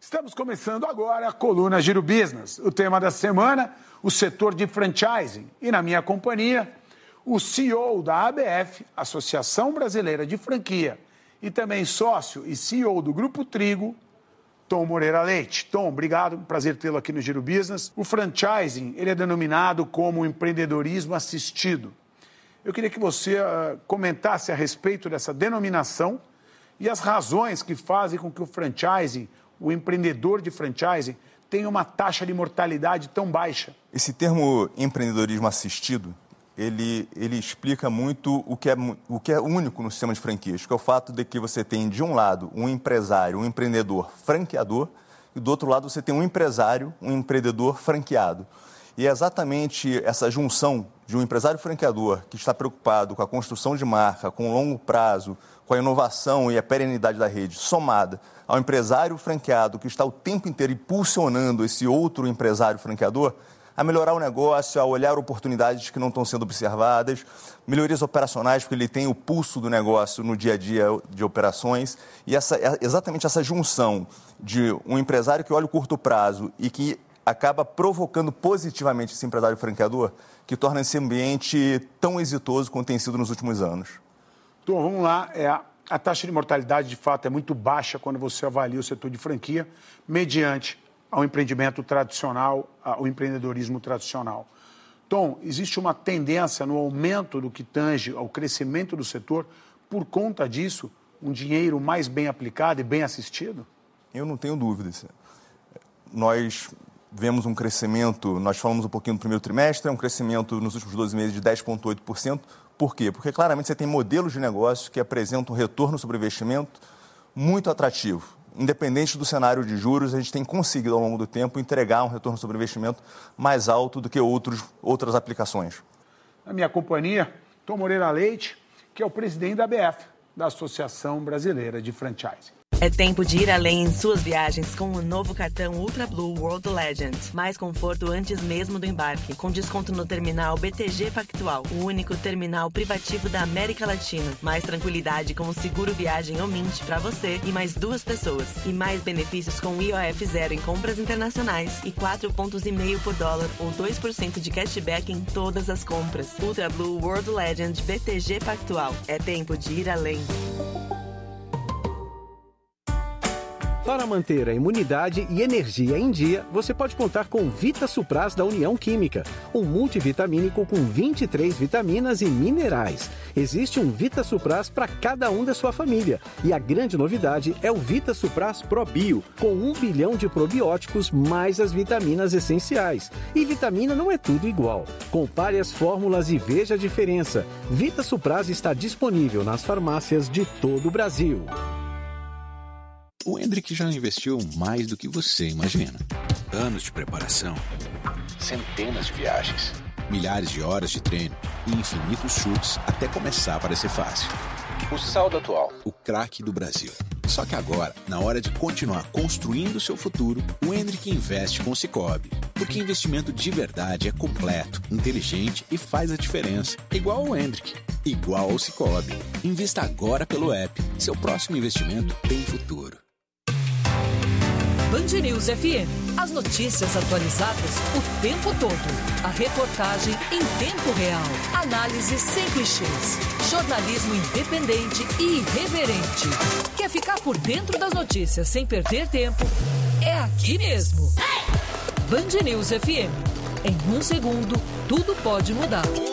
Estamos começando agora a coluna Giro Business. O tema da semana, o setor de franchising. E na minha companhia, o CEO da ABF, Associação Brasileira de Franquia, e também sócio e CEO do Grupo Trigo, Tom Moreira Leite. Tom, obrigado, prazer tê-lo aqui no Giro Business. O franchising, ele é denominado como empreendedorismo assistido. Eu queria que você comentasse a respeito dessa denominação e as razões que fazem com que o franchising, o empreendedor de franchising, tenha uma taxa de mortalidade tão baixa. Esse termo empreendedorismo assistido, ele explica muito o que é único no sistema de franquias, que é o fato de que você tem, de um lado, um empresário, um empreendedor franqueador, e do outro lado você tem um empresário, um empreendedor franqueado. E é exatamente essa junção de um empresário franqueador que está preocupado com a construção de marca, com o longo prazo, com a inovação e a perenidade da rede, somada ao empresário franqueado que está o tempo inteiro impulsionando esse outro empresário franqueador a melhorar o negócio, a olhar oportunidades que não estão sendo observadas, melhorias operacionais, porque ele tem o pulso do negócio no dia a dia de operações. E exatamente essa junção de um empresário que olha o curto prazo e que acaba provocando positivamente esse empresário franqueador, que torna esse ambiente tão exitoso quanto tem sido nos últimos anos. Então, vamos lá. A taxa de mortalidade, de fato, é muito baixa quando você avalia o setor de franquia, mediante ao empreendimento tradicional, ao empreendedorismo tradicional. Tom, existe uma tendência no aumento do que tange ao crescimento do setor, por conta disso, um dinheiro mais bem aplicado e bem assistido? Eu não tenho dúvidas. Nós vemos um crescimento, nós falamos um pouquinho no primeiro trimestre, um crescimento nos últimos 12 meses de 10,8%. Por quê? Porque claramente você tem modelos de negócio que apresentam um retorno sobre investimento muito atrativo. Independente do cenário de juros, a gente tem conseguido ao longo do tempo entregar um retorno sobre investimento mais alto do que outras aplicações. Na minha companhia, Tom Moreira Leite, que é o presidente da ABF, da Associação Brasileira de Franchising. É tempo de ir além em suas viagens com o novo cartão Ultra Blue World Legend. Mais conforto antes mesmo do embarque, com desconto no terminal BTG Pactual, o único terminal privativo da América Latina. Mais tranquilidade com o seguro viagem Omint para você e mais 2 pessoas. E mais benefícios com IOF zero em compras internacionais e 4,5 pontos por dólar ou 2% de cashback em todas as compras. Ultra Blue World Legend BTG Pactual. É tempo de ir além. Para manter a imunidade e energia em dia, você pode contar com Vita Supras da União Química, um multivitamínico com 23 vitaminas e minerais. Existe um Vita Supras para cada um da sua família. E a grande novidade é o Vita Supras Pro Bio, com 1 bilhão de probióticos mais as vitaminas essenciais. E vitamina não é tudo igual. Compare as fórmulas e veja a diferença. Vita Supras está disponível nas farmácias de todo o Brasil. O Hendrick já investiu mais do que você imagina. Anos de preparação, centenas de viagens, milhares de horas de treino e infinitos chutes até começar a parecer fácil. O saldo atual, o craque do Brasil. Só que agora, na hora de continuar construindo seu futuro, o Hendrick investe com o Sicoob. Porque investimento de verdade é completo, inteligente e faz a diferença. Igual ao Hendrick, igual ao Sicoob. Invista agora pelo app. Seu próximo investimento tem futuro. Band News FM. As notícias atualizadas o tempo todo. A reportagem em tempo real. Análise sem clichês. Jornalismo independente e irreverente. Quer ficar por dentro das notícias sem perder tempo? É aqui mesmo. Band News FM. Em 1 segundo, tudo pode mudar.